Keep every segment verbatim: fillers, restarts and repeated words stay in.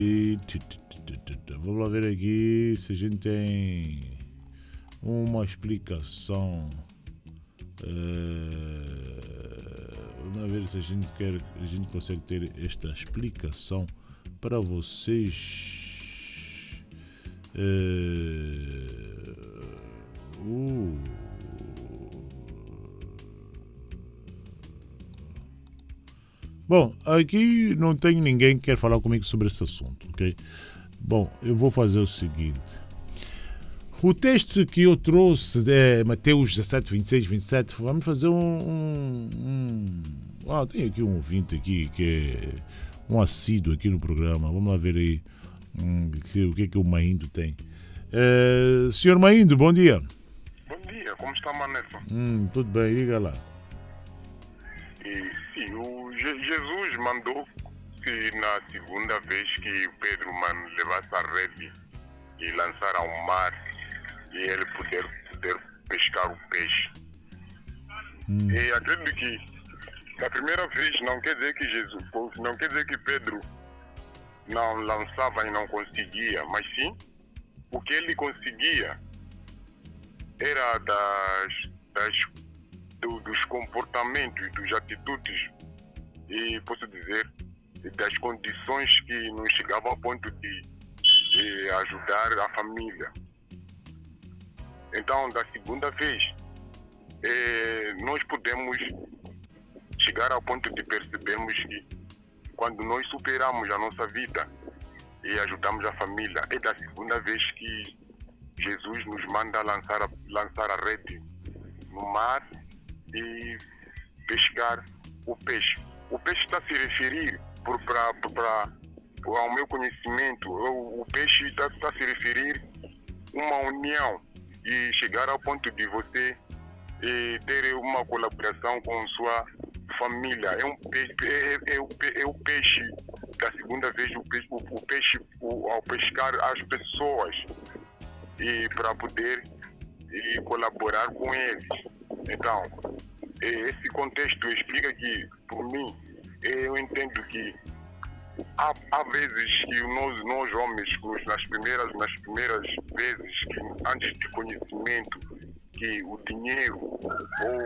E, tu, tu, tu, tu, tu, tu. Vamos lá ver aqui se a gente tem uma explicação. Uh, vamos lá ver se a gente quer, a gente consegue ter esta explicação para vocês. Uh, uh, Bom, aqui não tem ninguém que quer falar comigo sobre esse assunto, ok? Bom, eu vou fazer o seguinte. O texto que eu trouxe é Mateus dezassete, vinte e seis, vinte e sete. Vamos fazer um... um, um ah, tem aqui um ouvinte aqui que é um assíduo aqui no programa. Vamos lá ver aí um, que, o que é que o Maindo tem. É, senhor Maindo, bom dia. Bom dia, como está, Maneto? Hum, tudo bem, diga lá. E, sim, o Je- Jesus mandou que na segunda vez que o Pedro man, levasse a rede e lançar ao mar e ele poder, poder pescar o peixe. Hum. E acredito que na primeira vez não quer dizer que Jesus, não quer dizer que Pedro não lançava e não conseguia, mas sim o que ele conseguia era das, das do, dos comportamentos, dos atitudes e posso dizer das condições que não chegavam ao ponto de, de ajudar a família. Então, da segunda vez, eh, nós podemos chegar ao ponto de percebermos que quando nós superamos a nossa vida e ajudamos a família, é da segunda vez que Jesus nos manda lançar a, lançar a rede no mar e pescar o peixe. O peixe está a se referir, por, pra, pra, ao meu conhecimento, o, o peixe está, está a se referir uma união e chegar ao ponto de você e ter uma colaboração com sua família. É, um peixe, é, é, é, o, é o peixe, da segunda vez, o peixe, o, o peixe o, ao pescar as pessoas e para poder e colaborar com eles. Então, esse contexto explica que, por mim, eu entendo que há, há vezes que nós, nós homens, nas primeiras, nas primeiras vezes, que, antes de conhecimento, que o dinheiro ou,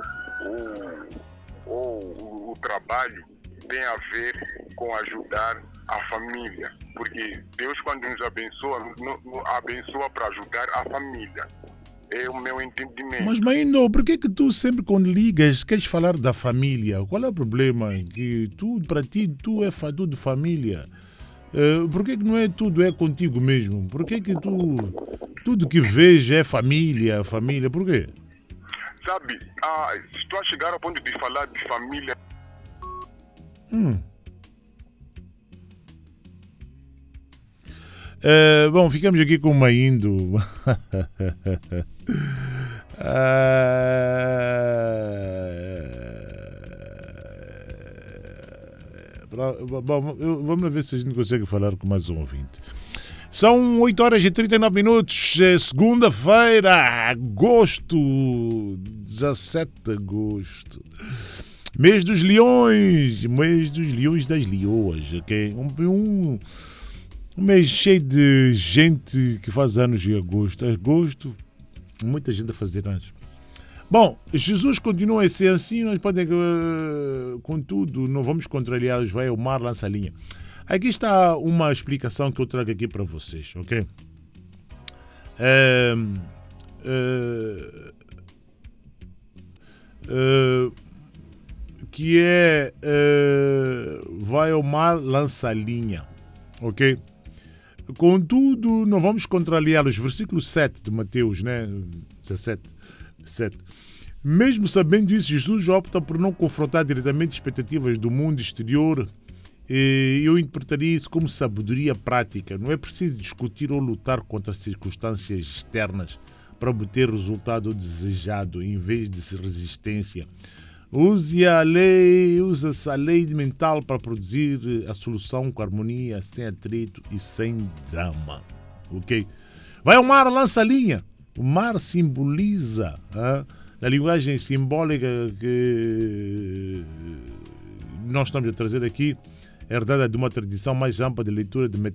ou, ou o trabalho tem a ver com ajudar a família. Porque Deus, quando nos abençoa, nos, nos abençoa para ajudar a família. É o meu entendimento. Mas, Maindo, por que que tu sempre quando ligas queres falar da família? Qual é o problema? Que tu, para ti, tu é tudo de família. Uh, por que que não é tudo é contigo mesmo? Por que que tu, tudo que vês é família, família? Por quê? Sabe, ah, se tu a chegar ao ponto de falar de família... Hum. Uh, bom, ficamos aqui com o Maindo. uh, bom, vamos ver se a gente consegue falar com mais um ouvinte. São oito horas e trinta e nove minutos, segunda-feira, agosto, dezassete de agosto. Mês dos leões, mês dos leões das leoas, ok? Um... um Um mês cheio de gente que faz anos em agosto. Agosto, muita gente a fazer anos. Bom, Jesus continua a ser assim, nós podemos, uh, contudo, não vamos contrariá-los, vai ao mar, lança a linha. Aqui está uma explicação que eu trago aqui para vocês, ok? Uh, uh, uh, que é uh, vai ao mar, lança a linha, ok? Contudo, não vamos contrariá-los. Versículo sete de Mateus, né? dezassete, sete. Mesmo sabendo isso, Jesus opta por não confrontar diretamente expectativas do mundo exterior. E eu interpretaria isso como sabedoria prática. Não é preciso discutir ou lutar contra circunstâncias externas para obter o resultado desejado, em vez de resistência. Use a lei, usa-se a lei mental para produzir a solução com harmonia, sem atrito e sem drama. Ok? Vai ao mar, lança a linha. O mar simboliza, hein? Na linguagem simbólica que nós estamos a trazer aqui, herdada de uma tradição mais ampla de leitura de